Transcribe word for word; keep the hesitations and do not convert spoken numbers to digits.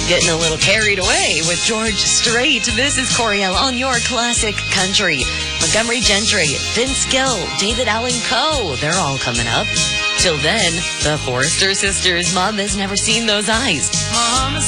getting a little carried away with George Strait. This is Coriel on your classic country. Montgomery Gentry, Vince Gill, David Allan Coe, they're all coming up. Till then, the Forrester Sisters, Mom Has Never Seen Those Eyes. Mama